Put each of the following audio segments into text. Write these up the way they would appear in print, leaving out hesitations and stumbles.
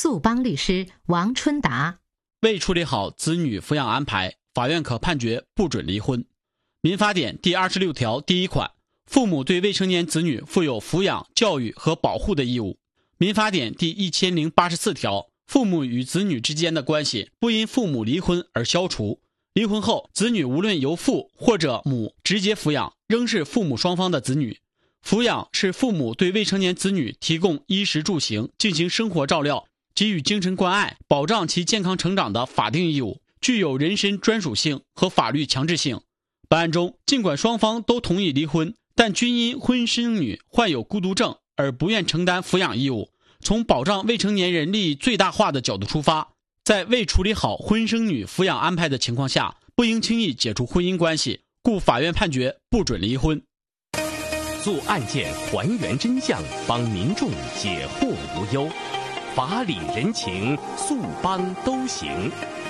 速帮律师王春达。 未处理好子女抚养安排，法院可判决不准离婚。民法典第26条第1款，父母对未成年子女负有抚养、教育和保护的义务。民法典第1084条，父母与子女之间的关系不因父母离婚而消除。离婚后，子女无论由父或者母直接抚养，仍是父母双方的子女。抚养是父母对未成年子女提供衣食住行、进行生活照料、给予精神关爱、保障其健康成长的法定义务，具有人身专属性和法律强制性。本案中，尽管双方都同意离婚，但均因婚生女患有孤独症而不愿承担抚养义务。从保障未成年人利益最大化的角度出发，在未处理好婚生女抚养安排的情况下，不应轻易解除婚姻关系，故法院判决不准离婚。 做案件还原真相，帮民众解惑无忧，法理人情，速帮都行。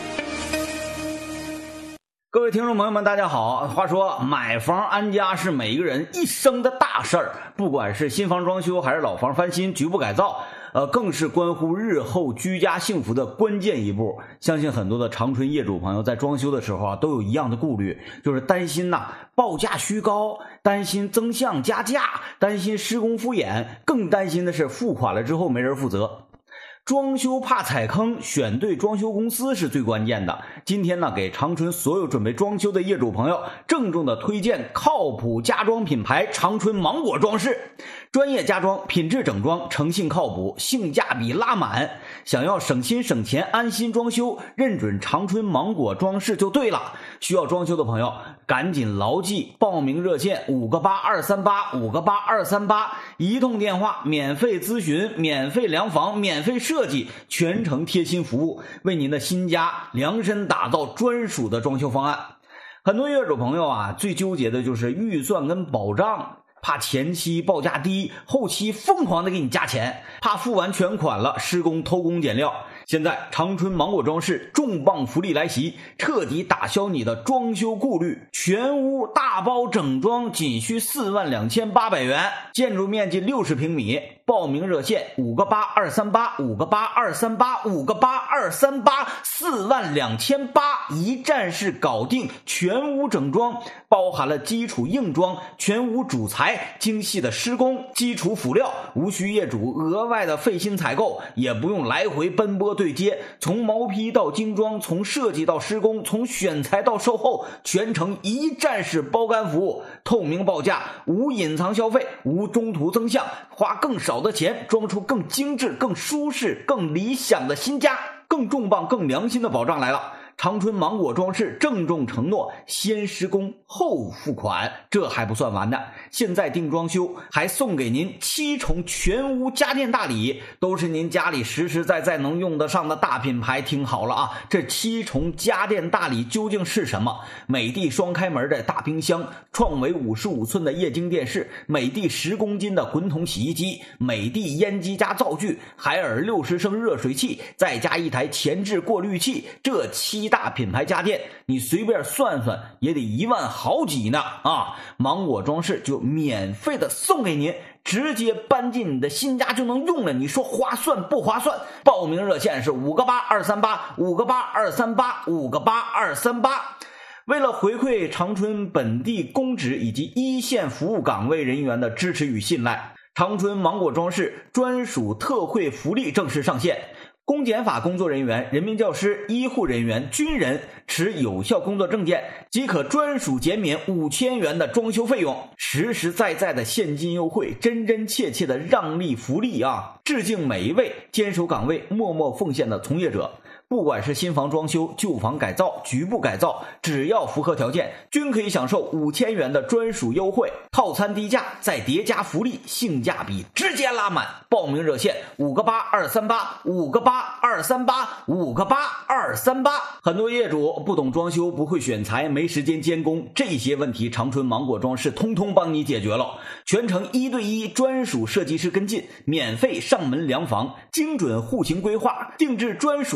各位听众朋友们，大家好。话说买房安家是每一个人一生的大事儿，不管是新房装修还是老房翻新、局部改造，更是关乎日后居家幸福的关键一步。相信很多的长春业主朋友在装修的时候都有一样的顾虑，就是担心报价虚高，担心增项加价，担心施工敷衍，更担心的是付款了之后没人负责。装修怕踩坑，选对装修公司是最关键的。今天给长春所有准备装修的业主朋友郑重的推荐靠谱家装品牌长春芒果装饰。专业家装，品质整装，诚信靠谱，性价比拉满。想要省心省钱安心装修，认准长春芒果装饰就对了。需要装修的朋友赶紧牢记报名热线58238，58238，一通电话免费咨询，免费量房，免费设计，全程贴心服务，为您的新家量身打造专属的装修方案。很多业主朋友最纠结的就是预算跟保障，怕前期报价低，后期疯狂的给你加钱，怕付完全款了施工偷工减料。现在长春芒果装饰重磅福利来袭，彻底打消你的装修顾虑，全屋大包整装仅需42800元，建筑面积60平米。报名热线58238，58238，58238，42800，一站式搞定全屋整装，包含了基础硬装、全屋主材、精细的施工、基础辅料，无需业主额外的费心采购，也不用来回奔波对接，从毛坯到精装，从设计到施工，从选材到售后，全程一站式包干服务，透明报价，无隐藏消费，无中途增项，花更少的钱装出更精致、更舒适、更理想的新家。更重磅、更良心的保障来了，长春芒果装饰郑重承诺先施工后付款。这还不算完呢，现在订装修还送给您7重全屋家电大礼，都是您家里实实在在能用得上的大品牌。听好了这7重家电大礼究竟是什么？美的双开门的大冰箱，创维55寸的液晶电视，美的10公斤的滚筒洗衣机，美的烟机加灶具，海尔60升热水器，再加一台前置过滤器，这7大品牌家电你随便算算也得1万好几呢芒果装饰就免费的送给您，直接搬进你的新家就能用了，你说划算不划算？报名热线是58238，58238，58238。为了回馈长春本地公职以及一线服务岗位人员的支持与信赖，长春芒果装饰专属特惠福利正式上线。公检法工作人员、人民教师、医护人员、军人持有效工作证件即可专属减免5000元的装修费用，实实在在的现金优惠，真真切切的让利福利致敬每一位坚守岗位、默默奉献的从业者。不管是新房装修、旧房改造、局部改造，只要符合条件，均可以享受5000元的专属优惠，套餐低价再叠加福利，性价比直接拉满。报名热线58238，58238，58238。很多业主不懂装修，不会选材，没时间监工，这些问题长春芒果装饰通通帮你解决了，全程1对1专属设计师跟进，免费上门量房，精准户型规划，定制专属的设计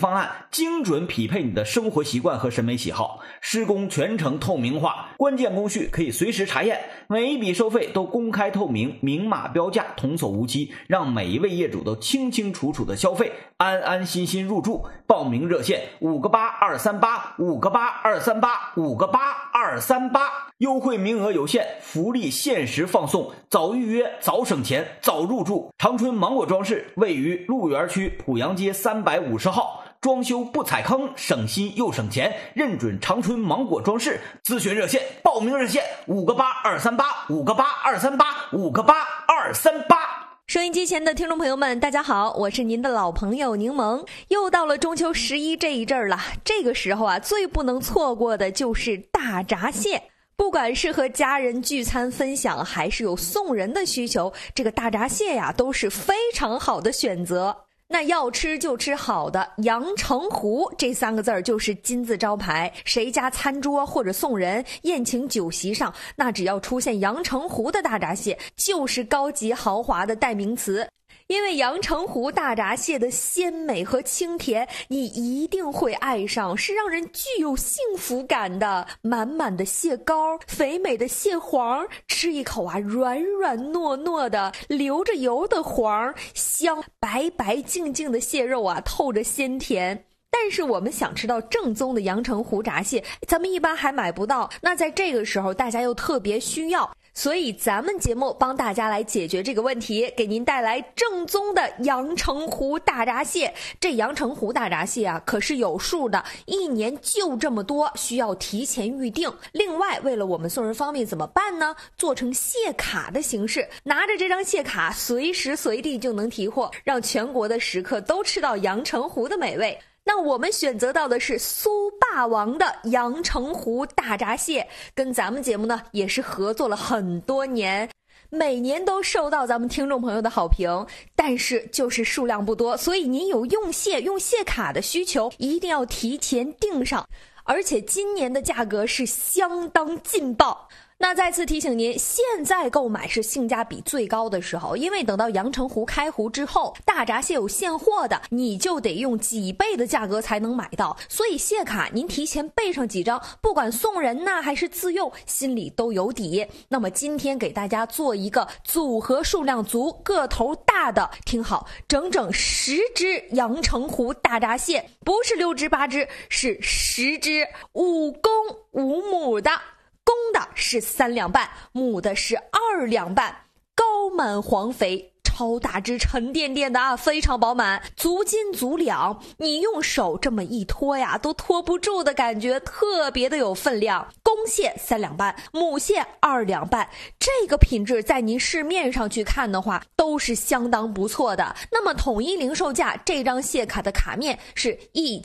方案精准匹配你的生活习惯和审美喜好，施工全程透明化，关键工序可以随时查验，每一笔收费都公开透明，明码标价，童叟无欺，让每一位业主都清清楚楚的消费，安安心心入住。报名热线5个8 238 5个8 238 5个8 238，优惠名额有限，福利限时放送，早预约早省钱早入住。长春芒果装饰位于鹿园区濮阳街350号，装修不踩坑，省心又省钱，认准长春芒果装饰。咨询热线报名热线5个8 238 5个8 238 5个8 238。 收音机前的听众朋友们，大家好，我是您的老朋友柠檬。又到了中秋11这一阵儿了，这个时候啊，最不能错过的就是大闸蟹。不管是和家人聚餐分享，还是有送人的需求，这个大闸蟹呀，都是非常好的选择。那要吃就吃好的，阳澄湖这3个字儿就是金字招牌。谁家餐桌或者送人、宴请酒席上，那只要出现阳澄湖的大闸蟹，就是高级豪华的代名词。因为阳澄湖大闸蟹的鲜美和清甜，你一定会爱上，是让人具有幸福感的。满满的蟹膏，肥美的蟹黄，吃一口啊，软软糯糯的，流着油的黄，香，白白净净的蟹肉啊，透着鲜甜。但是我们想吃到正宗的阳澄湖闸蟹，咱们一般还买不到，那在这个时候大家又特别需要，所以咱们节目帮大家来解决这个问题，给您带来正宗的阳澄湖大闸蟹。这阳澄湖大闸蟹啊，可是有数的，一年就这么多，需要提前预定。另外，为了我们送人方便怎么办呢？做成蟹卡的形式，拿着这张蟹卡，随时随地就能提货，让全国的食客都吃到阳澄湖的美味。那我们选择到的是苏霸王的阳澄湖大闸蟹，跟咱们节目呢也是合作了很多年，每年都受到咱们听众朋友的好评，但是就是数量不多，所以您有用蟹卡的需求，一定要提前订上，而且今年的价格是相当劲爆。那再次提醒您，现在购买是性价比最高的时候，因为等到阳澄湖开湖之后，大闸蟹有现货的，你就得用几倍的价格才能买到，所以蟹卡您提前备上几张，不管送人呐还是自用，心里都有底。那么今天给大家做一个组合数量足、个头大的，听好，整整10只阳澄湖大闸蟹，不是6只8只，是10只，5公5母的。公的是3两半，母的是2两半，高满黄肥，超大只，沉甸甸的啊，非常饱满，足斤足两，你用手这么一拖呀，都拖不住的感觉，特别的有分量。公蟹3两半，母蟹2两半，这个品质在您市面上去看的话，都是相当不错的。那么统一零售价，这张蟹卡的卡面是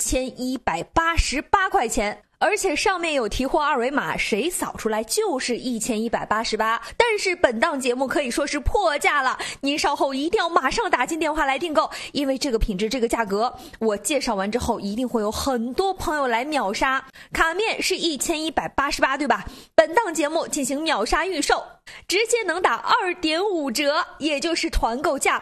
1188块钱。而且上面有提货二维码，谁扫出来就是1188。但是本档节目可以说是破价了，您稍后一定要马上打进电话来订购，因为这个品质这个价格，我介绍完之后一定会有很多朋友来秒杀。卡面是1188，对吧？本档节目进行秒杀预售，直接能打2.5折，也就是团购价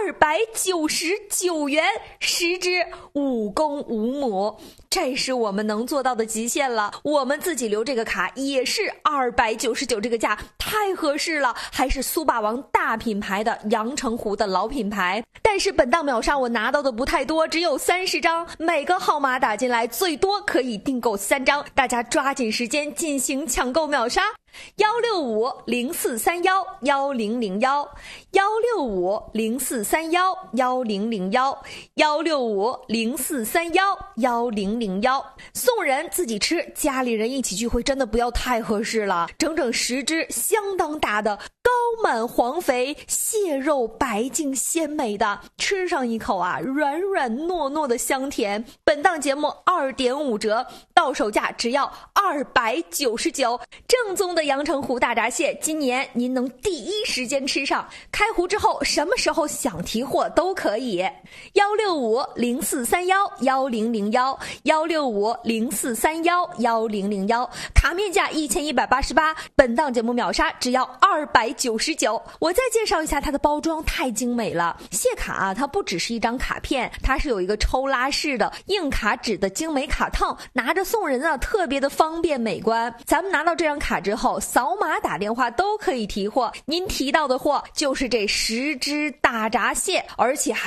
299元，10只5公5母，这是我们能做到的极限了。我们自己留这个卡也是299这个价，太合适了，还是苏霸王大品牌的阳澄湖的老品牌。但是本档秒杀我拿到的不太多，只有30张，每个号码打进来最多可以订购3张，大家抓紧时间进行抢购秒杀。16504311001，16504311001，16504311001，送人自己吃，家里人一起聚会真的不要太合适了。整整10只相当大的高满黄肥蟹肉，白净鲜美的，吃上一口啊，软软糯糯的香甜。本档节目2.5折，到手价只要299，正宗的的阳澄湖大闸蟹，今年您能第一时间吃上。开湖之后，什么时候想提货都可以。165-0431-1001，165-0431-1001，卡面价1188，本档节目秒杀只要299。我再介绍一下它的包装，太精美了。蟹卡啊，它不只是一张卡片，它是有一个抽拉式的硬卡纸的精美卡套，拿着送人啊，特别的方便美观。咱们拿到这张卡之后，扫码打电话都可以提货，您提到的货就是这10只大闸蟹，而且还